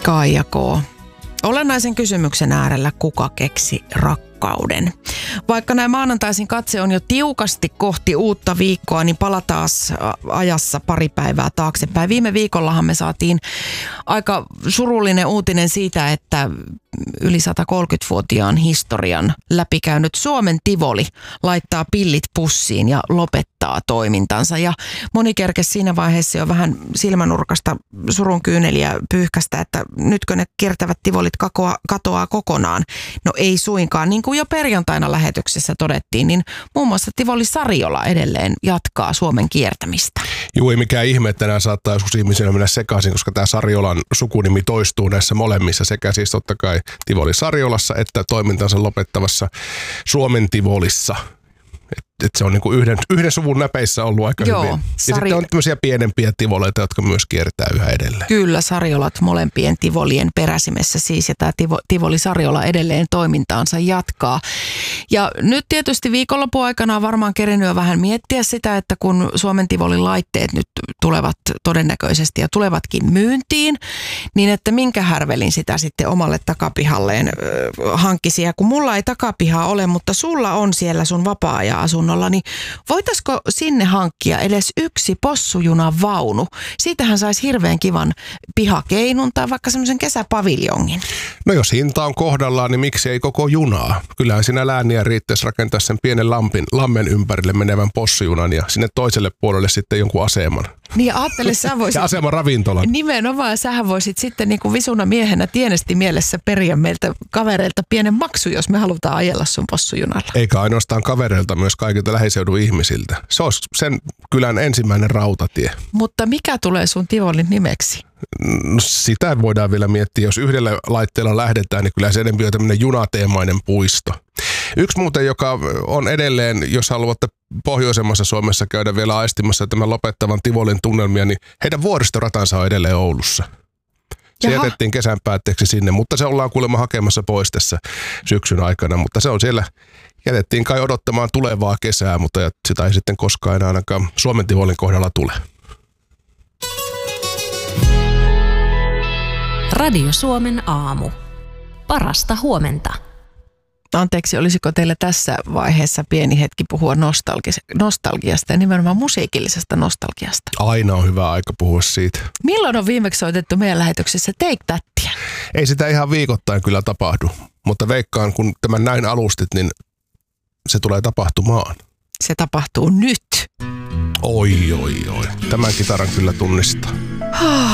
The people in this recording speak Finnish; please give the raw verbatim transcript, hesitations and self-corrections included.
Kaija K. Olennaisen kysymyksen äärellä, kuka keksi rakkauden? Vaikka näin maanantaisin katse on jo tiukasti kohti uutta viikkoa, niin palataan ajassa pari päivää taaksepäin. Viime viikollahan me saatiin aika surullinen uutinen siitä, että yli sata kolmekymmentävuotiaan historian läpikäynyt Suomen Tivoli laittaa pillit pussiin ja lopettaa toimintansa. Ja moni kerkesi siinä vaiheessa jo vähän silmänurkasta surun kyyneliä pyyhkästä, että nytkö ne kiertävät Tivolit kakoa, katoaa kokonaan. No ei suinkaan. Niin kuin jo perjantaina lähetyksessä todettiin, niin muun muassa Tivoli Sariola edelleen jatkaa Suomen kiertämistä. Joo, ei mikään ihme, että nämä saattaa joskus ihmisenä mennä sekaisin, koska tämä Sariolan sukunimi toistuu näissä molemmissa, sekä siis totta kai Tivoli Sariolassa että toimintansa lopettavassa Suomen Tivolissa. Että et se on niinku yhden, yhden suvun näpeissä ollut aika Joo, hyvin. Ja Sari... sitten on tämmöisiä pienempiä tivoleita, jotka myös kiertää yhä edelleen. Kyllä, Sariolat molempien Tivolien peräsimessä siis, ja tämä Tivo, Tivoli Sariola edelleen toimintaansa jatkaa. Ja nyt tietysti viikonlopun aikana on varmaan kerennyt jo vähän miettiä sitä, että kun Suomen Tivolin laitteet nyt tulevat todennäköisesti ja tulevatkin myyntiin, niin että minkä härvelin sitä sitten omalle takapihalleen äh, hankkisi. Ja kun mulla ei takapihaa ole, mutta sulla on siellä sun vapaa-ajan asunnolla, niin voitaisiko sinne hankkia edes yksi possujunan vaunu? Siitähän saisi hirveän kivan pihakeinun tai vaikka semmoisen kesäpaviljongin. No jos hinta on kohdallaan, niin miksi ei koko junaa? Kyllähän siinä lääniä riittäisi rakentaa sen pienen lampin, lammen ympärille menevän possujunan ja sinne toiselle puolelle sitten jonkun aseman. Niin ajattele, sä voisit... Ja aseman ravintolan. Nimenomaan, sähän voisit sitten niin kuin visuna miehenä tienesti mielessä periä meiltä kavereilta pienen maksu, jos me halutaan ajella sun possujunalla. Eikä ainoastaan kavereilta, myös kaikilta lähiseudun ihmisiltä. Se olisi sen kylän ensimmäinen rautatie. Mutta mikä tulee sun Tivolin nimeksi? No sitä voidaan vielä miettiä. Jos yhdellä laitteella lähdetään, niin kyllä se enemmän on tämmöinen junateemainen puisto. Yksi muuten, joka on edelleen, jos haluatte pohjoisemmassa Suomessa käydä vielä aistimassa tämän lopettavan Tivolin tunnelmia, niin heidän vuoristoratansa on edelleen Oulussa. Se Jaha. jätettiin kesän päätteeksi sinne, mutta se ollaan kuulemma hakemassa pois tässä syksyn aikana. Mutta se on siellä, jätettiin kai odottamaan tulevaa kesää, mutta sitä ei sitten koskaan enää ainakaan Suomen Tivolin kohdalla tule. Radio Suomen aamu. Parasta huomenta. Anteeksi, olisiko teillä tässä vaiheessa pieni hetki puhua nostalgi- nostalgiasta ja nimenomaan musiikillisesta nostalgiasta? Aina on hyvä aika puhua siitä. Milloin on viimeksi soitettu meidän lähetyksessä Take Thatia? Ei sitä ihan viikoittain kyllä tapahdu, mutta veikkaan kun tämän näin alustit, niin se tulee tapahtumaan. Se tapahtuu nyt. Oi, oi, oi. Tämän kitaran kyllä tunnistaa.